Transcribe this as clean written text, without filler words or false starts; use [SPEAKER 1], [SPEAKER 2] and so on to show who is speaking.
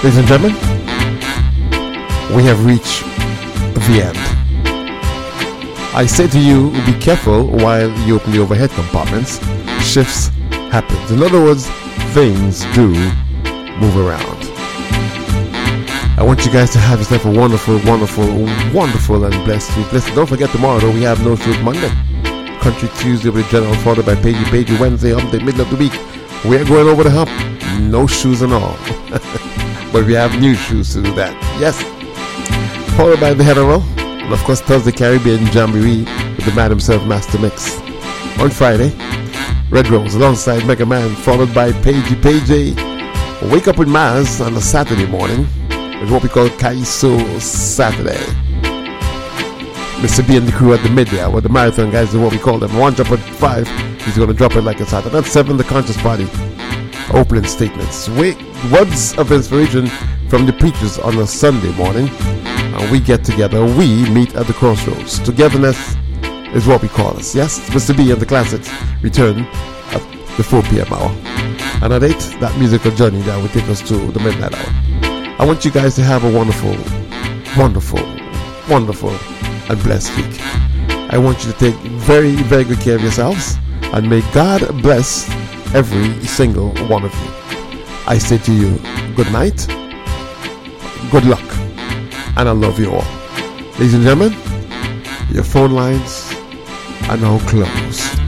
[SPEAKER 1] Ladies and gentlemen, we have reached the end. I say to you, be careful while you open the overhead compartments. Shifts happen. In other words, things do move around. I want you guys to have yourself a wonderful, wonderful, wonderful and blessed week. Listen, don't forget tomorrow though, we have No Shoot Monday. Country Tuesday with General, followed by Pagey Wednesday, hump day, middle of the week. We're going over the hump. No shoes and all. But we have new shoes to do that. Yes. Followed by the Head and Roll. And of course, Thursday Caribbean Jamboree with the man himself, Master Mix. On Friday, Red Rose alongside Mega Man, followed by Pagey. Wake Up with Maz on a Saturday morning. It's what we call Kaiso Saturday. Mr. B and the crew at the midday hour. The marathon guys is what we call them. One drop at 5. He's going to drop it like a Saturday. At 7, the Conscious Party. Opening statements. Words of inspiration from the preachers on a Sunday morning. And we get together. We meet at the crossroads. Togetherness is what we call us. Yes, Mr. B and the Classics return at the 4 p.m. hour. And at 8, that musical journey that will take us to the midnight hour. I want you guys to have a wonderful, wonderful, wonderful and blessed week. I want you to take very, very good care of yourselves, and may God bless every single one of you. I say to you, good night, good luck, and I love you all. Ladies and gentlemen, your phone lines are now closed.